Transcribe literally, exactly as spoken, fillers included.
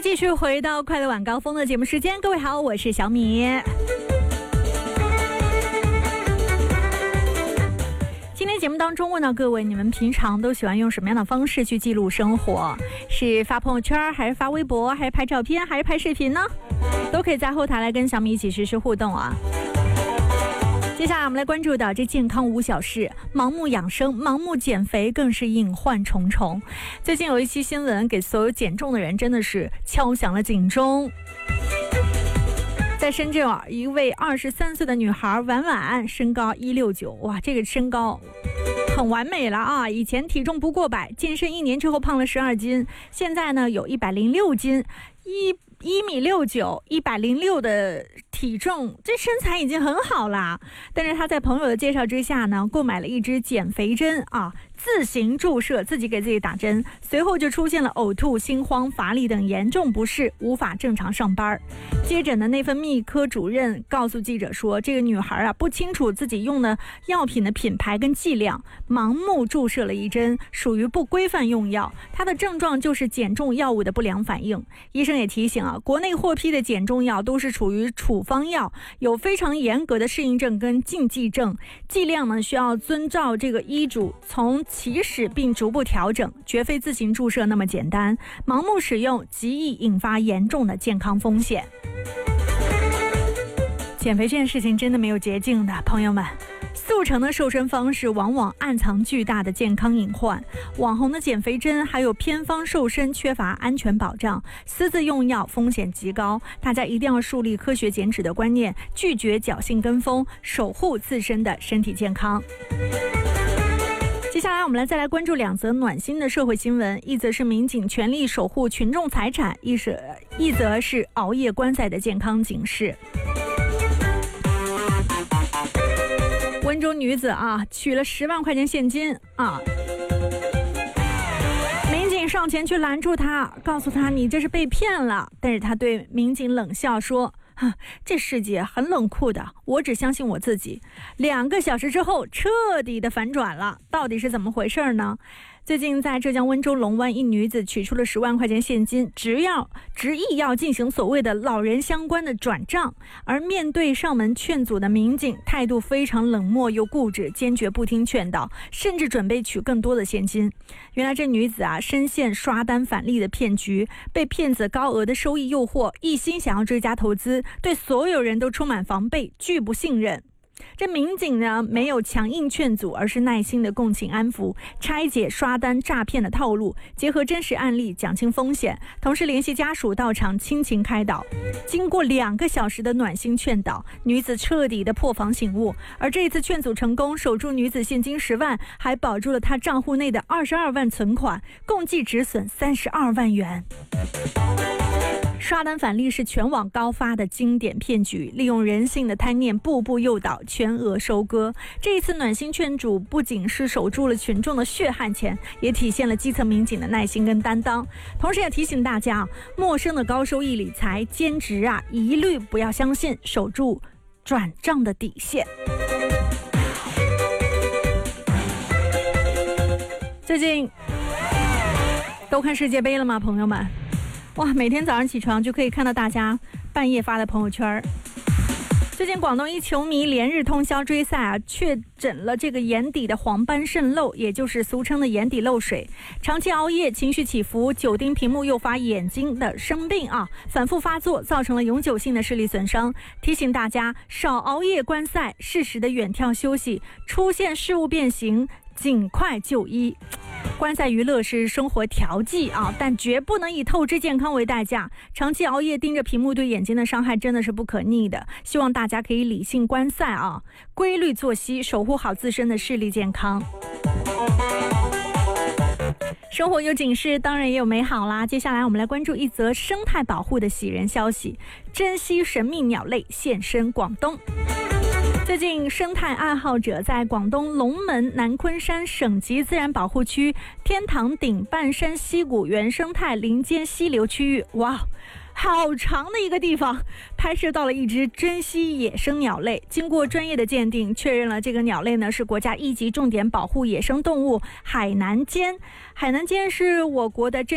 继续回到快乐晚高峰的节目时间，各位好，我是小米。今天节目当中问到各位，你们平常都喜欢用什么样的方式去记录生活？是发朋友圈，还是发微博，还是拍照片，还是拍视频呢？都可以在后台来跟小米一起实时互动啊。接下来我们来关注到这健康无小事，盲目养生、盲目减肥更是隐患重重。最近有一期新闻给所有减重的人真的是敲响了警钟。在深圳啊，一位二十三岁的女孩婉婉，身高一六九，哇，这个身高很完美了啊！以前体重不过百，健身一年之后胖了十二斤，现在呢有一百零六斤，一一米六九，一百零六的体重，这身材已经很好了。但是她在朋友的介绍之下呢，购买了一支减肥针啊，自行注射，自己给自己打针，随后就出现了呕吐、心慌、乏力等严重不适，无法正常上班。接诊的内分泌科主任告诉记者说，这个女孩啊不清楚自己用的药品的品牌跟剂量，盲目注射了一针，属于不规范用药。她的症状就是减重药物的不良反应。医生也提醒啊，国内获批的减重药都是处于处方药，有非常严格的适应症跟禁忌症，剂量呢需要遵照这个医嘱从起始并逐步调整，绝非自行注射那么简单，盲目使用极易引发严重的健康风险。减肥这件事情真的没有捷径的，朋友们，速成的瘦身方式往往暗藏巨大的健康隐患，网红的减肥针还有偏方瘦身缺乏安全保障，私自用药风险极高，大家一定要树立科学减脂的观念，拒绝侥幸跟风，守护自身的身体健康。接下来我们来再来关注两则暖心的社会新闻，一则是民警全力守护群众财产，一则一则是熬夜观赛的健康警示。温州女子啊取了十万块钱现金啊，民警上前去拦住她，告诉她你这是被骗了，但是她对民警冷笑说，这世界很冷酷的，我只相信我自己。两个小时之后彻底的反转了，到底是怎么回事呢？最近在浙江温州龙湾，一女子取出了十万块钱现金，只要执意要进行所谓的老人相关的转账，而面对上门劝阻的民警，态度非常冷漠又固执，坚决不听劝导，甚至准备取更多的现金。原来这女子啊深陷刷单返利的骗局，被骗子高额的收益诱惑，一心想要追加投资，对所有人都充满防备，拒不信任。这民警呢没有强硬劝阻，而是耐心的共情安抚，拆解刷单诈骗的套路，结合真实案例讲清风险，同时联系家属到场亲情开导。经过两个小时的暖心劝导，女子彻底的破防醒悟，而这一次劝阻成功，守住女子现金十万，还保住了她账户内的二十二万存款，共计止损三十二万元。刷单返利是全网高发的经典骗局，利用人性的贪念，步步诱导，全额收割。这一次暖心劝阻不仅是守住了群众的血汗钱，也体现了基层民警的耐心跟担当。同时也提醒大家，陌生的高收益理财兼职啊，一律不要相信，守住转账的底线。最近都看世界杯了吗，朋友们？哇，每天早上起床就可以看到大家半夜发的朋友圈。最近广东一球迷连日通宵追赛啊，确诊了这个眼底的黄斑渗漏，也就是俗称的眼底漏水。长期熬夜，情绪起伏，酒精屏幕诱发眼睛的生病啊，反复发作，造成了永久性的视力损伤。提醒大家少熬夜观赛，适时的远眺休息，出现视物变形尽快就医。观赛娱乐是生活调剂啊，但绝不能以透支健康为代价。长期熬夜盯着屏幕对眼睛的伤害真的是不可逆的。希望大家可以理性观赛啊，规律作息，守护好自身的视力健康。生活有警示，当然也有美好啦。接下来我们来关注一则生态保护的喜人消息，珍稀神秘鸟类现身广东。最近生态爱好者在广东龙门南昆山省级自然保护区天堂顶半山溪谷原生态林间溪流区域，哇，好长的一个地方，拍摄到了一只珍稀野生鸟类。经过专业的鉴定，确认了这个鸟类呢是国家一级重点保护野生动物海南尖。海南尖是我国的